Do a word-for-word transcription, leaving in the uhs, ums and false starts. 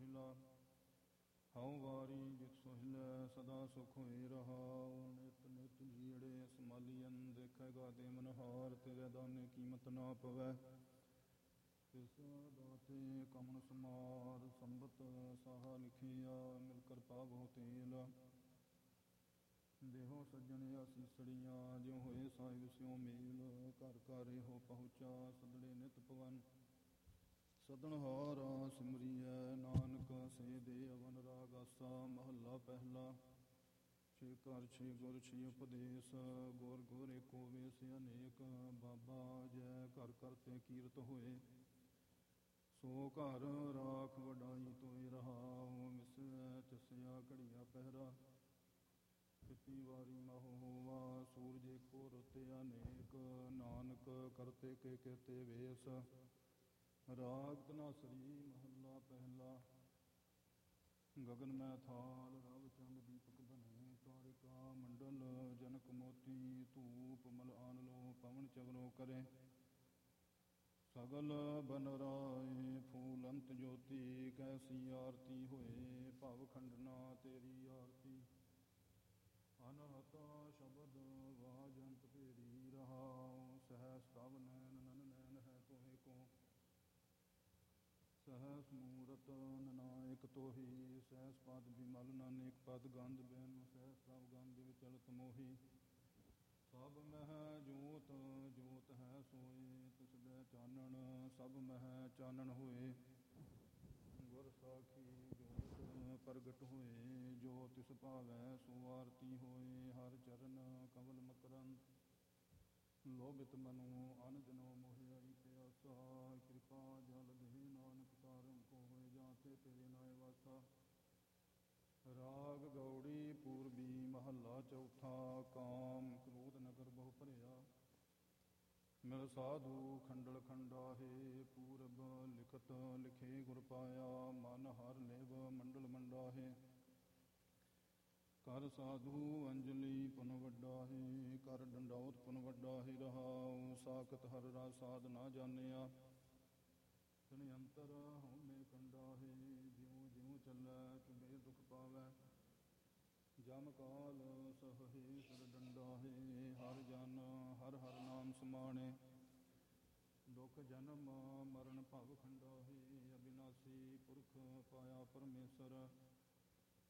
ਸੋਹਿਲਾ। ਹਉ ਵਾਰੀ ਜਿਤ ਸੋਹਿਲੈ ਸਦਾ ਸੁਖ ਹੋਏ ਰਹਾਉ। ਨਿਤ ਨਿਤ ਜੀੜੇ ਸਮਾਲੀਅਨ ਦੇਖੇਗਾ ਦੇ ਮਨਹਾਰ। ਤੇਰੇ ਦਾਨੇ ਕੀਮਤ ਨਾ ਪਵੈ ਤਿਸ ਦਾਤੇ ਕਮਨ ਸਮਾਰ। ਸੰਬਤ ਸਾਹਾ ਲਿਖਿਆ ਮਿਲ ਕਿਰਪਾ ਬਹੁ ਤੇਲ। ਦੇਹੋ ਸੱਜਣ ਅਸੀਸੜੀਆਂ ਜਿਉ ਹੋਏ ਸਾਹਿਬ ਸਿਉ ਮੇਲ। ਘਰ ਘਰ ਇਹੋ ਪਹੁੰਚਾ ਸਦੜੇ ਨਿਤ ਪਵਨ। ਸਦਨਹਾਰਾ ਸਿਮਰੀਐ ਨਾਨਕ ਸੇ ਦੇ ਅਵਨ। ਰਾਗ ਆਸਾ ਮਹੱਲਾ ਪਹਿਲਾ। ਛੇ ਘਰ ਛੇ ਗੁਰ ਛੇ ਉਪਦੇਸ਼। ਗੁਰ ਗੁਰ ਏਕੋ ਵੇਸ ਅਨੇਕ। ਬਾਬਾ ਜੈ ਘਰ ਘਰ ਤੇ ਕੀਰਤ ਹੋਏ। ਸੋ ਘਰ ਰਾਖ ਵਡਾਈ ਤੋਇ ਰਹਾਉ। ਵਿਸਰੈ ਤਿਸਇਆ ਘੜੀਆ ਪਹਿਰਾ। ਕੀਤੀ ਵਾਰੀ ਮਹੁ ਹੋਵਾ ਸੂਰਜ ਏਕੋ ਰੁੱਤ ਅਨੇਕ। ਨਾਨਕ ਕਰਤੇ ਕੇ ਕੇਤੇ ਵੇਸ। ਰਾਗ ਧਨਾਸਰੀ ਮਹੱਲਾ ਪਹਿਲਾ। ਗਗਨ ਮੈਂ ਥਾਲ ਰਵ ਚੰਦ ਦੀਪਕ ਬਨੇ। ਤਾਰਿਕਾ ਮੰਡਲ ਜਨਕ ਮੋਤੀ। ਧੂਪ ਮਲ ਆਨ ਲੋ ਪਵਨ ਚਵਰੋ ਕਰੇ। ਸਗਲ ਬਨ ਰਾਏ ਫੂਲ ਅੰਤ ਜੋਤੀ। ਕੈਸੀ ਆਰਤੀ ਹੋਏ ਭਵ ਖੰਡਨਾ ਤੇਰੀ ਆਰਤੀ। ਅਨਹਤਾ ਸ਼ਬਦ ਵਾਜੰਤ ਭੇਰੀ ਰਹਾਉ। ਸਹਸ ਤਵ ਨੈਨ ਨਨ ਨੈਨ ਹੈ ਤੋਹੇ ਕੋ। ਸਹਸ ਮੂਰਤ ਨਨਾਇਕ ਤੋਹੀ। ਸਹਸ ਪਦ ਬਿਮਲ ਨਾਨੇਕ ਪਦ ਗੰਧ ਬਿਨ। ਸਹਸ ਤਵ ਗੰਧ ਵਿਚਲਤ ਮੋਹੀ। ਸਭ ਮਹਿ ਜੋਤ ਜੋਤ ਹੈ ਸੋਏ। ਤਿਸਦੈ ਚਾਨਣ ਸਭ ਮਹਿ ਚਾਨਣ ਹੋਏ। ਗੁਰ ਸਾਖੀ ਜੋਤ ਪ੍ਰਗਟ ਹੋਏ। ਜੋ ਤਿਸ ਭਾਵੈ ਸੋ ਆਰਤੀ ਹੋਏ। ਹਰ ਚਰਨ ਕਮਲ ਮਕਰੰਦ ਲੋਭਿਤ ਮਨੋ ਅਨ ਦਿਨੋ ਮੋਹਿਆਈ ਪਿਆਸਾ। ਕਿਰਪਾ ਜਲ ਦੇਹ ਨਾਨਕ ਤਾਰਨ ਕੋ ਹੋਏ। ਜਾਂਤੇ ਤੇਰੇ ਨਾਏ ਵਾਸਾ। ਰਾਗ ਗੌੜੀ ਪੂਰਬੀ ਮਹੱਲਾ ਚੌਥਾ। ਕਾਮ ਕ੍ਰੋਧ ਨਗਰ ਬਹੁ ਭਰਿਆ। ਮਿਲ ਸਾਧੂ ਖੰਡਲ ਖੰਡਾਹੇ। ਪੂਰਬ ਲਿਖਤ ਲਿਖੇ ਗੁਰ ਪਾਇਆ। ਮਨ ਹਰ ਲਿਵ ਮੰਡਲ ਮੰਡਾਹੇ। ਕਰ ਸਾਧੂ ਅੰਜਲੀ ਪੁਨ ਵੱਡਾਹੇ। ਕਰ ਡੰਡੌਤ ਪੁਨ ਵੱਡਾਹੇ ਰਹਾਉ। ਸਾਖਤ ਹਰ ਰਸ ਸਾਧ ਨਾ ਜਾਣਿਆ। ਤਨ ਅੰਤਰ ਹਉਮੈ ਕੰਡਾਹੇ। ਜਿਉ ਜਿਉ ਚੱਲੈ ਚੁਬੇ ਦੁਖ ਪਾਵੈ। ਜਮ ਕਾਲ ਸਹਹਿ ਸਿਰ ਡੰਡਾਹੇ। ਹਰ ਜਨ ਹਰ ਹਰ ਨਾਮ ਸਮਾਣੈ। ਦੁਖ ਜਨਮ ਮਰਨ ਭਵ ਖੰਡਾਹੇ। ਅਬਿਨਾਸੀ ਪੁਰਖ ਪਾਇਆ ਪਰਮੇਸ਼ਰ।